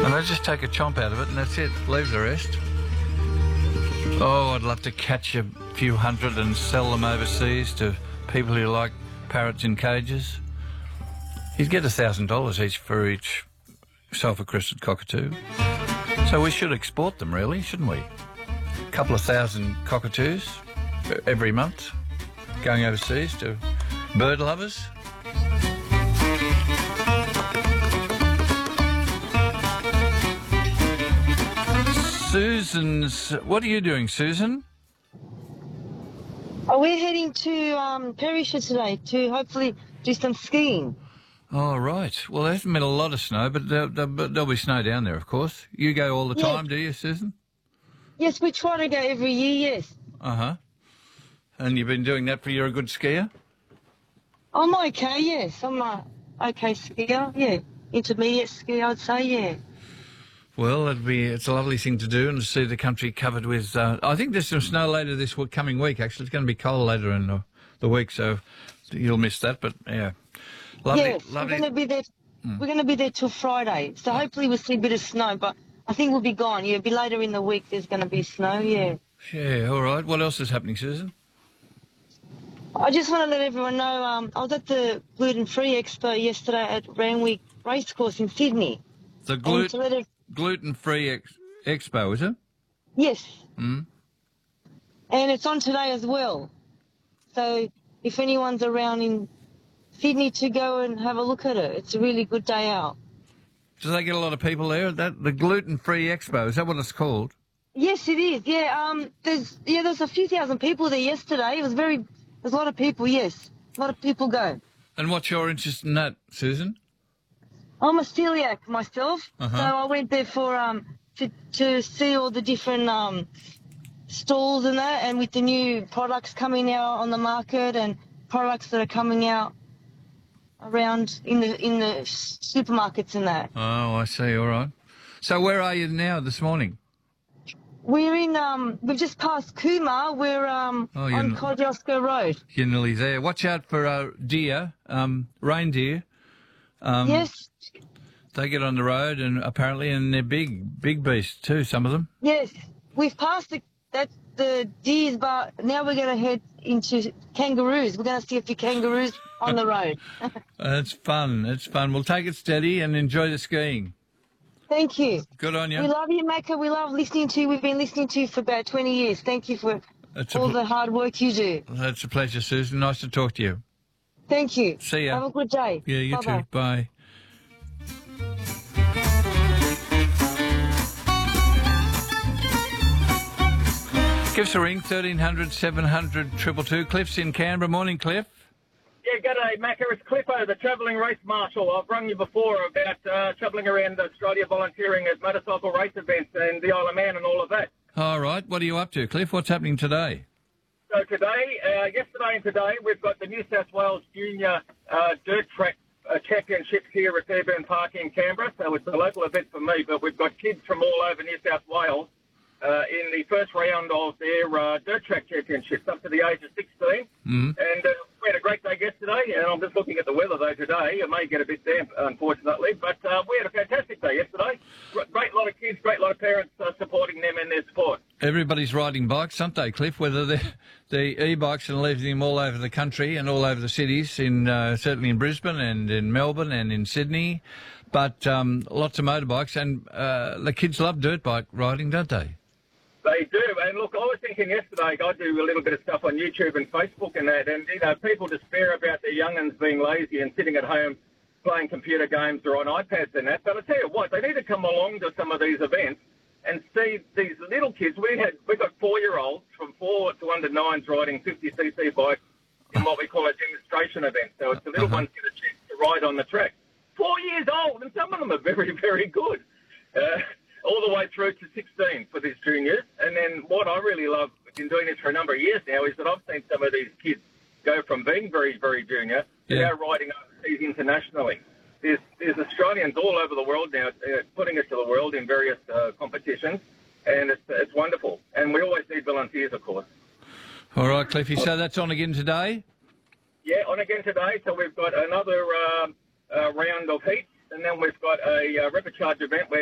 And they just take a chomp out of it and that's it. Leave the rest. Oh, I'd love to catch a few hundred and sell them overseas to people who like parrots in cages. You'd get $1,000 each for each sulphur-crested cockatoo. So we should export them, really, shouldn't we? A couple of thousand cockatoos every month going overseas to bird lovers. Susan's... What are you doing, Susan? Oh, we're heading to Perisher today to hopefully do some skiing. Oh, right. Well, there hasn't been a lot of snow, but there'll be snow down there, of course. You go all the time, do you, Susan? Yes, we try to go every year, yes. Uh-huh. And you've been doing that for you're a good skier? I'm okay, yes. I'm a okay skier, yeah. Intermediate skier, I'd say, yeah. Well, it's a lovely thing to do and to see the country covered with... I think there's some snow later this coming week, actually. It's going to be cold later in the week, so you'll miss that, but, yeah. Lovely, yes, lovely. we're going to be there. We're going to be there till Friday, so hopefully we'll see a bit of snow. But I think we'll be gone. Yeah, it'll be later in the week. There's going to be snow. Yeah. Yeah. All right. What else is happening, Susan? I just want to let everyone know. I was at the Gluten-Free Expo yesterday at Randwick Racecourse in Sydney. The Gluten-Free Expo, is it? Yes. Mm. And it's on today as well. So if anyone's around in Sydney to go and have a look at it. It's a really good day out. Do they get a lot of people there? The Gluten-Free Expo, is that what it's called? Yes, it is. Yeah. There's a few thousand people there yesterday. There's a lot of people. Yes, a lot of people go. And what's your interest in that, Susan? I'm a celiac myself, so I went there for to see all the different stalls and that, and with the new products coming out on the market and products that are coming out around in the supermarkets and that. Oh, I see. All right. So where are you now this morning? We're in, we've just passed Cooma. We're on Kosciuszko Road. You're nearly there. Watch out for deer, reindeer. Yes. They get on the road and they're big beasts too, some of them. Yes. We've passed the deers, but now we're going to head into kangaroos. We're going to see a few kangaroos on the road. It's fun. It's fun. We'll take it steady and enjoy the skiing. Thank you. Good on you. We love you, Macca. We love listening to you. We've been listening to you for about 20 years. Thank you for all the hard work you do. That's a pleasure, Susan. Nice to talk to you. Thank you. See ya. Have a good day. Yeah, you Bye-bye. too. Bye. Give us a ring, 1300 700 222. Cliff's in Canberra. Morning, Cliff. Yeah, g'day, Macca. It's Cliffo, the travelling race marshal. I've rung you before about travelling around Australia volunteering at motorcycle race events and the Isle of Man and all of that. All right. What are you up to, Cliff? What's happening today? So yesterday and today, we've got the New South Wales Junior Dirt Track Championships here at Fairburn Park in Canberra. So it's a local event for me, but we've got kids from all over New South Wales in the first round of their Dirt Track Championships up to the age of 16. Mm. And we had a great day yesterday, and I'm just looking at the weather, though, today. It may get a bit damp, unfortunately, but we had a fantastic day yesterday. Great lot of kids, great lot of parents supporting them in their sport. Everybody's riding bikes, aren't they, Cliff? Whether they're the e-bikes and leaving them all over the country and all over the cities, certainly in Brisbane and in Melbourne and in Sydney, but lots of motorbikes, and the kids love dirt bike riding, don't they? They do, and look, I was thinking yesterday, I do a little bit of stuff on YouTube and Facebook and that, and, people despair about their young'uns being lazy and sitting at home playing computer games or on iPads and that, but I tell you what, they need to come along to some of these events and see these little kids. We got 4-year-olds from 4 to under 9s riding 50cc bikes in what we call a demonstration event, so it's the little ones get a chance to ride on the track. 4 years old, and some of them are very, very good. All the way through to 16 for these juniors. And then what I really love, I've been doing this for a number of years now, is that I've seen some of these kids go from being very, very junior to now riding overseas internationally. There's Australians all over the world now putting us to the world in various competitions, and it's wonderful. And we always need volunteers, of course. All right, Cliffy, so that's on again today? Yeah, on again today. So we've got another round of heats, and then we've got a repechage event where